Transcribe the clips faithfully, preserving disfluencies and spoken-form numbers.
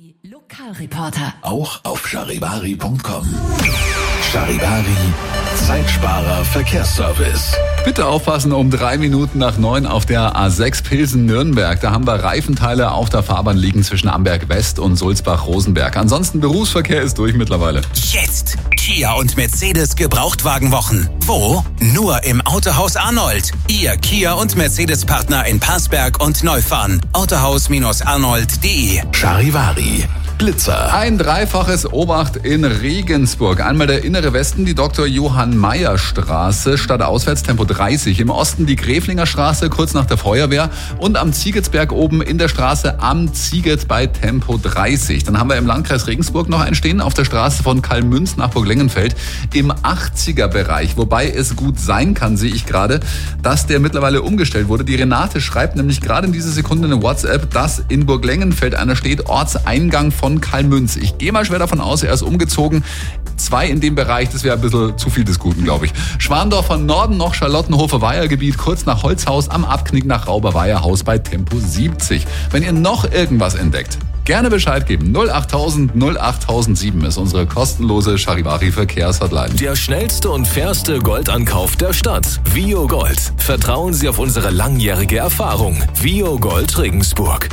Lokalreporter. Auch auf charivari punkt com. Charivari, Zeitsparer Verkehrsservice. Bitte aufpassen, um drei Minuten nach neun auf der A sechs Pilsen-Nürnberg. Da haben wir Reifenteile auf der Fahrbahn liegen zwischen Amberg West und Sulzbach-Rosenberg. Ansonsten Berufsverkehr ist durch mittlerweile. Jetzt Kia und Mercedes Gebrauchtwagenwochen. Wo? Nur im Autohaus Arnold. Ihr Kia und Mercedes Partner in Parsberg und Neufahren. autohaus arnold punkt de. Charivari, Blitzer. Ein dreifaches Obacht in Regensburg. Einmal der innere Westen, die Doktor Johann Mayer Straße, stadtauswärts Tempo dreißig. Im Osten die Gräflinger Straße, kurz nach der Feuerwehr. Und am Ziegetsberg oben in der Straße am Ziegets bei Tempo dreißig. Dann haben wir im Landkreis Regensburg noch einen stehen, auf der Straße von Kalmünz nach Burglengenfeld im achtziger Bereich. Wobei es gut sein kann, sehe ich gerade, dass der mittlerweile umgestellt wurde. Die Renate schreibt nämlich gerade in dieser Sekunde eine WhatsApp, dass in Burglengenfeld einer steht, Ortseingang von Kalmünz. Ich gehe mal schwer davon aus, er ist umgezogen. Zwei in dem Bereich, das wäre ein bisschen zu viel des Guten, glaube ich. Schwandorf von Norden noch Charlottenhofer-Weiher-Gebiet, kurz nach Holzhaus, am Abknick nach Rauber-Weiher-Haus bei Tempo siebzig. Wenn ihr noch irgendwas entdeckt, gerne Bescheid geben. null achttausend null achttausendsieben ist unsere kostenlose Charivari-Verkehrshotline. Der schnellste und fairste Goldankauf der Stadt. Vio Gold. Vertrauen Sie auf unsere langjährige Erfahrung. Vio Gold Regensburg.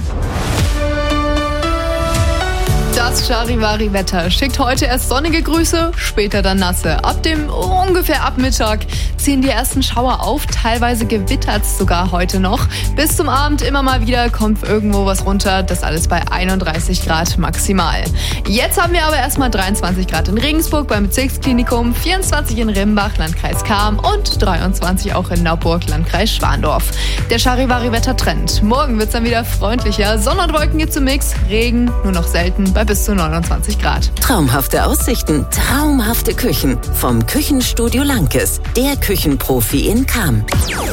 Das Charivari-Wetter schickt heute erst sonnige Grüße, später dann nasse. Ab dem ungefähr ab Mittag ziehen die ersten Schauer auf, teilweise gewittert es sogar heute noch. Bis zum Abend immer mal wieder kommt irgendwo was runter, das alles bei einunddreißig Grad maximal. Jetzt haben wir aber erstmal dreiundzwanzig Grad in Regensburg beim Bezirksklinikum, vierundzwanzig in Rimbach, Landkreis Cham und dreiundzwanzig auch in Nauburg, Landkreis Schwandorf. Der Charivari-Wetter-Trend. Morgen wird es dann wieder freundlicher. Sonne und Wolken gibt's im Mix, Regen nur noch selten bei bis zu neunundzwanzig Grad. Traumhafte Aussichten, traumhafte Küchen. Vom Küchenstudio Lankes, der Küchenprofi in Cham.